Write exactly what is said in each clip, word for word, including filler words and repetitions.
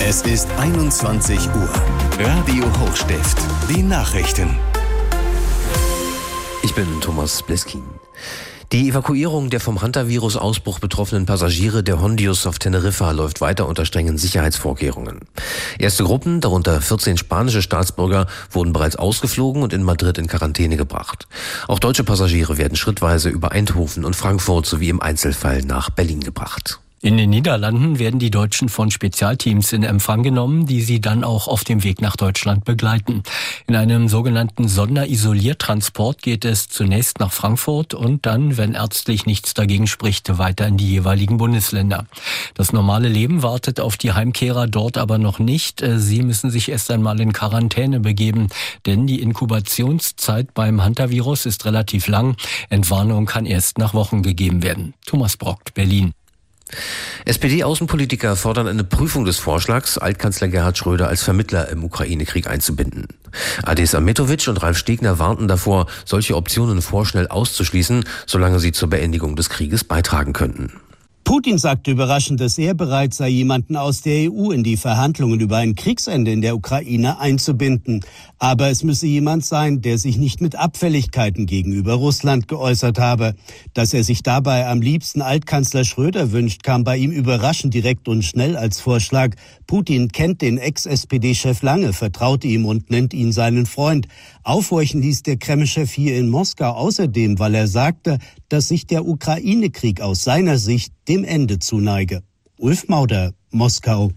Es ist einundzwanzig Uhr. Radio Hochstift. Die Nachrichten. Ich bin Thomas Bleskin. Die Evakuierung der vom Hantavirus-Ausbruch betroffenen Passagiere der Hondius auf Teneriffa läuft weiter unter strengen Sicherheitsvorkehrungen. Erste Gruppen, darunter vierzehn spanische Staatsbürger, wurden bereits ausgeflogen und in Madrid in Quarantäne gebracht. Auch deutsche Passagiere werden schrittweise über Eindhoven und Frankfurt sowie im Einzelfall nach Berlin gebracht. In den Niederlanden werden die Deutschen von Spezialteams in Empfang genommen, die sie dann auch auf dem Weg nach Deutschland begleiten. In einem sogenannten Sonderisoliertransport geht es zunächst nach Frankfurt und dann, wenn ärztlich nichts dagegen spricht, weiter in die jeweiligen Bundesländer. Das normale Leben wartet auf die Heimkehrer dort aber noch nicht. Sie müssen sich erst einmal in Quarantäne begeben, denn die Inkubationszeit beim Hantavirus ist relativ lang. Entwarnung kann erst nach Wochen gegeben werden. Thomas Brockt, Berlin. S P D-Außenpolitiker fordern eine Prüfung des Vorschlags, Altkanzler Gerhard Schröder als Vermittler im Ukraine-Krieg einzubinden. Adis Ahmetovic und Ralf Stegner warnten davor, solche Optionen vorschnell auszuschließen, solange sie zur Beendigung des Krieges beitragen könnten. Putin sagte überraschend, dass er bereit sei, jemanden aus der E U in die Verhandlungen über ein Kriegsende in der Ukraine einzubinden. Aber es müsse jemand sein, der sich nicht mit Abfälligkeiten gegenüber Russland geäußert habe. Dass er sich dabei am liebsten Altkanzler Schröder wünscht, kam bei ihm überraschend direkt und schnell als Vorschlag. Putin kennt den Ex-S P D-Chef lange, vertraute ihm und nennt ihn seinen Freund. Aufhorchen ließ der Kreml-Chef hier in Moskau außerdem, weil er sagte, dass sich der Ukraine-Krieg aus seiner Sicht dem Ende zuneige. Ulf Mauder, Moskau.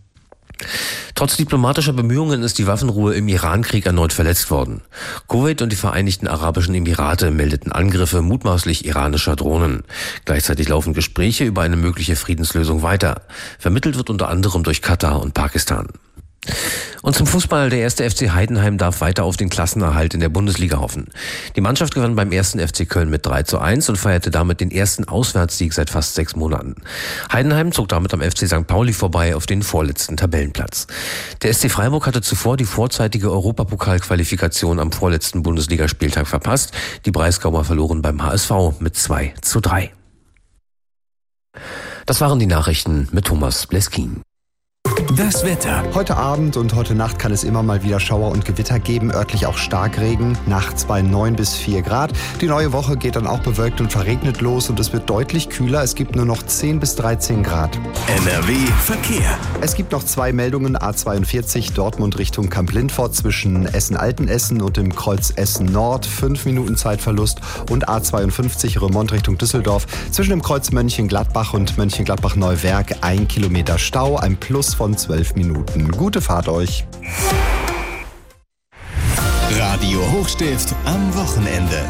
Trotz diplomatischer Bemühungen ist die Waffenruhe im Iran-Krieg erneut verletzt worden. Kuwait und die Vereinigten Arabischen Emirate meldeten Angriffe mutmaßlich iranischer Drohnen. Gleichzeitig laufen Gespräche über eine mögliche Friedenslösung weiter. Vermittelt wird unter anderem durch Katar und Pakistan. Und zum Fußball, der erste F C Heidenheim darf weiter auf den Klassenerhalt in der Bundesliga hoffen. Die Mannschaft gewann beim ersten F C Köln mit drei zu eins und feierte damit den ersten Auswärtssieg seit fast sechs Monaten. Heidenheim zog damit am F C Sankt Pauli vorbei auf den vorletzten Tabellenplatz. Der S C Freiburg hatte zuvor die vorzeitige Europapokalqualifikation am vorletzten Bundesligaspieltag verpasst. Die Breisgauer verloren beim H S V mit zwei zu drei. Das waren die Nachrichten mit Thomas Bleskin. Das Wetter. Heute Abend und heute Nacht kann es immer mal wieder Schauer und Gewitter geben, örtlich auch Starkregen, nachts bei neun bis vier Grad. Die neue Woche geht dann auch bewölkt und verregnet los und es wird deutlich kühler. Es gibt nur noch zehn bis dreizehn Grad. N R W Verkehr. Es gibt noch zwei Meldungen. A zweiundvierzig Dortmund Richtung Kamp-Lindfort zwischen Essen-Altenessen und dem Kreuz Essen-Nord. Fünf Minuten Zeitverlust. Und A zweiundfünfzig Remont Richtung Düsseldorf zwischen dem Kreuz Mönchengladbach und Mönchengladbach-Neuwerk. Ein Kilometer Stau, ein Plus von zwölf Minuten. Gute Fahrt euch. Radio Hochstift am Wochenende.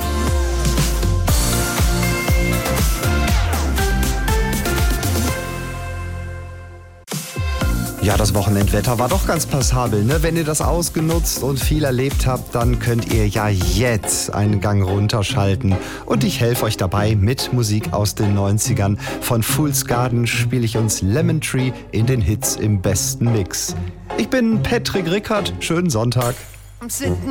Ja, das Wochenendwetter war doch ganz passabel, ne? Wenn ihr das ausgenutzt und viel erlebt habt, dann könnt ihr ja jetzt einen Gang runterschalten. Und ich helfe euch dabei mit Musik aus den neunzigern. Von Fool's Garden spiele ich uns Lemon Tree in den Hits im besten Mix. Ich bin Patrick Rickert. Schönen Sonntag.